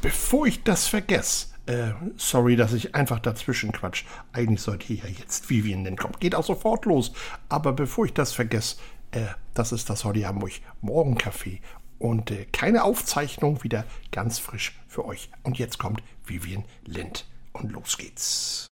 bevor ich das vergesse, sorry, dass ich einfach dazwischen quatsch. Eigentlich sollte hier ja jetzt Vivian denn kommt. Geht auch sofort los. Aber bevor ich das vergesse, das ist das Holly Hamburg Morgenkaffee. Und keine Aufzeichnung, wieder ganz frisch für euch. Und jetzt kommt Vivian Lind. Und los geht's.